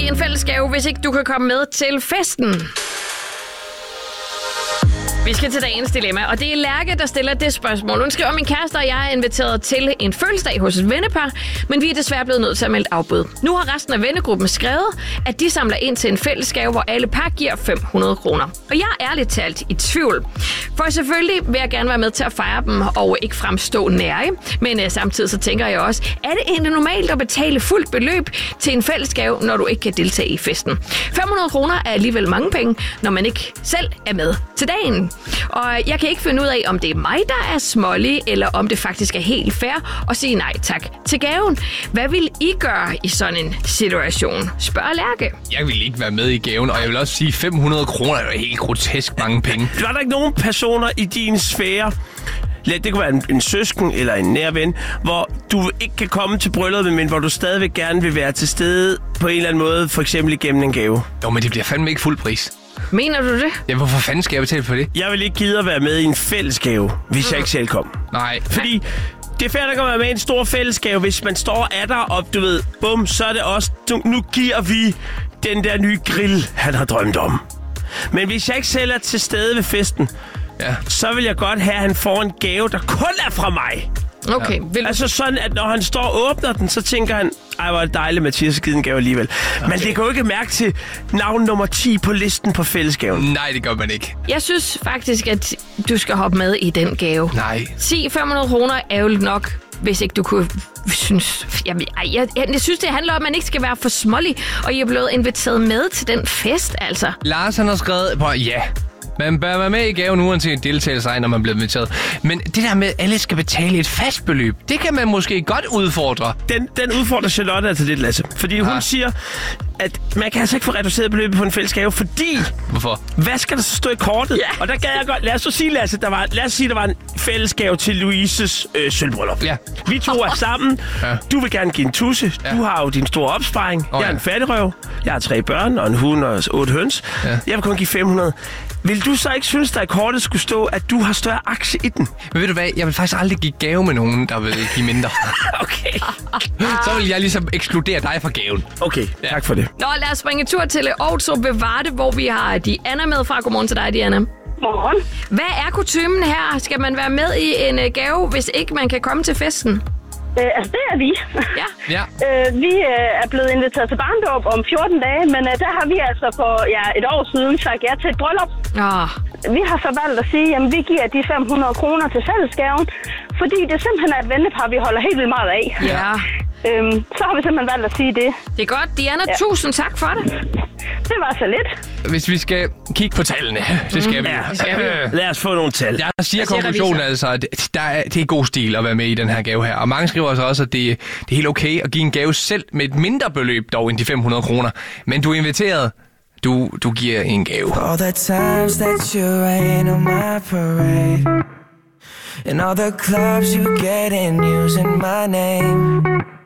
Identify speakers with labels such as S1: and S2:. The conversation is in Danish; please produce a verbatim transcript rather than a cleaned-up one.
S1: give en fælles gave, hvis ikke du kan komme med til festen. Vi skal til dagens dilemma, og det er Lærke, der stiller det spørgsmål. Hun skriver, min kæreste og jeg er inviteret til en fødselsdag hos et vennepar, men vi er desværre blevet nødt til at melde afbud. Nu har resten af vennegruppen skrevet, at de samler ind til en fællesgave, hvor alle par giver fem hundrede kroner. Og jeg er ærligt talt i tvivl. For selvfølgelig vil jeg gerne være med til at fejre dem og ikke fremstå nære. Men uh, samtidig så tænker jeg også, er det egentlig normalt at betale fuldt beløb til en fællesgave, når du ikke kan deltage i festen? fem hundrede kroner er alligevel mange penge, når man ikke selv er med til dagen. Og jeg kan ikke finde ud af, om det er mig, der er smålig, eller om det faktisk er helt fair at sige nej tak til gaven. Hvad vil I gøre i sådan en situation? Spørger Lærke.
S2: Jeg vil ikke være med i gaven, og jeg vil også sige, fem hundrede kroner er jo helt grotesk mange penge.
S3: Var der ikke nogen personer i din sfære, det kunne være en, en søsken eller en nær ven, hvor du ikke kan komme til brylluppet, men hvor du stadigvæk gerne vil være til stede på en eller anden måde, for eksempel igennem en gave?
S2: Jo, men det bliver fandme ikke fuld pris.
S1: Mener du det?
S2: Ja, hvorfor fanden skal jeg betale for det?
S3: Jeg vil ikke gide at være med i en fællesgave, hvis mm. jeg ikke selv kom.
S2: Nej.
S3: Fordi det er fair, at være med i en stor fællesgave, hvis man står af dig, og du ved, bum, så er det også, nu giver vi den der nye grill, han har drømt om. Men hvis jeg ikke selv er til stede ved festen, ja. så vil jeg godt have, at han får en gave, der kun er fra mig.
S1: Okay.
S3: Ja. Altså sådan, at når han står og åbner den, så tænker han, ej, hvor er det dejligt, Mathias, givet en gave alligevel. Okay. Men det kan jo ikke mærke til navn nummer ti på listen på fællesgaven.
S2: Nej, det gør man ikke.
S1: Jeg synes faktisk, at du skal hoppe med i den gave.
S2: Nej.
S1: ti fem hundrede kroner er jo nok, hvis ikke du kunne synes... Jeg, jeg, jeg, jeg synes, det handler om, at man ikke skal være for smålig, og I er blevet inviteret med til den fest, altså.
S2: Lars, han har skrevet på, ja... Man bør være med i gaven uanset en deltagelse, når man bliver inviteret. Men det der med, at alle skal betale et fast beløb, det kan man måske godt udfordre.
S3: Den, den udfordrer Charlotte altså lidt, Lasse. Fordi ja. hun siger, at man kan altså ikke få reduceret beløbet på en fælles gave, fordi...
S2: Hvorfor?
S3: Hvad skal der så stå i kortet?
S1: Ja.
S3: Og der gad jeg godt... Lad os så sige, Lasse, der var, lad os sige, der var en fælles gave til Louises øh, sølvbryllup. Ja. Vi to er sammen. Ja. Du vil gerne give en tusse. Ja. Du har jo din store opsparing. Oh, jeg er ja. en fattigrøv. Jeg har tre børn og en hund og otte høns. Ja. Jeg vil kun give fem hundrede. Vil du så ikke synes, der i kortet skulle stå, at du har større aktie i den?
S2: Men ved du hvad? Jeg vil faktisk aldrig give gave med nogen, der vil give mindre.
S3: Okay.
S2: Så vil jeg ligesom ekskludere dig fra gaven.
S3: Okay, ja. Tak for det.
S1: Nå, lad os springe tur til Aarhus ved Varde, hvor vi har Diana med fra. Godmorgen til dig, Diana.
S4: Morgen.
S1: Hvad er kutymen her? Skal man være med i en gave, hvis ikke man kan komme til festen?
S4: Øh, altså, det er vi.
S1: Ja.
S2: ja.
S4: øh, vi øh, er blevet inviteret til barndåb om fjorten dage, men øh, der har vi altså for ja, et år siden sagt ja til et bryllup.
S1: Oh.
S4: Vi har så valgt at sige, at vi giver de fem hundrede kroner til fællesgaven, fordi det simpelthen er et vennepar, vi holder helt vildt meget af.
S1: Ja.
S4: Øhm, så har vi simpelthen valgt at sige det.
S1: Det er godt. Diana, ja. tusind tak for det.
S4: Det var så lidt.
S2: Hvis vi skal kigge på tallene, det skal mm, vi.
S3: Ja, det skal vi. Lad os få nogle tal.
S2: Jeg siger konklusionen altså, at der er, det er god stil at være med i den her gave her. Og mange skriver så også, at det, det er helt okay at give en gave selv med et mindre beløb dog end de fem hundrede kroner. Men du er inviteret. Du, du giver en gave.
S5: All the times that you rain on my parade, and all the clubs you get in using my name.